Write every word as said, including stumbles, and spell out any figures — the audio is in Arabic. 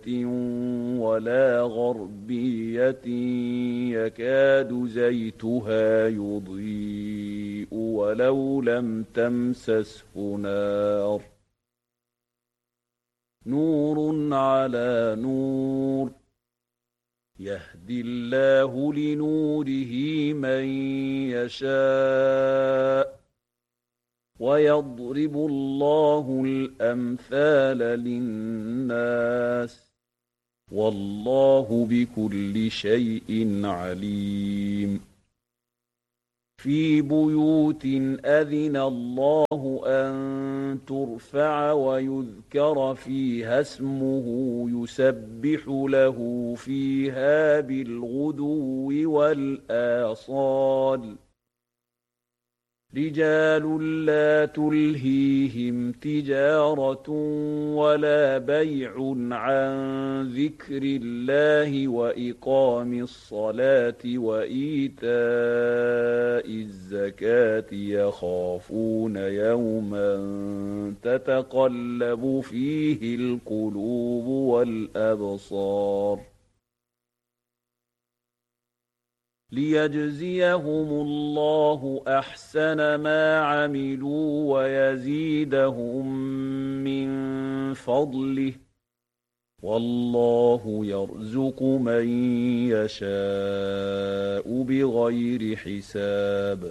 ولا غربية يكاد زيتها يضيء ولو لم تمسسه نار نور على نور يهدي الله لنوره من يشاء ويضرب الله الأمثال للناس والله بكل شيء عليم في بيوت أذن الله أن ترفع ويذكر فيها اسمه يسبح له فيها بالغدو والآصال رجال لا تلهيهم تجارة ولا بيع عن ذكر الله وإقام الصلاة وإيتاء الزكاة يخافون يوما تتقلب فيه القلوب والأبصار ليجزيهم الله أحسن ما عملوا ويزيدهم من فضله والله يرزق من يشاء بغير حساب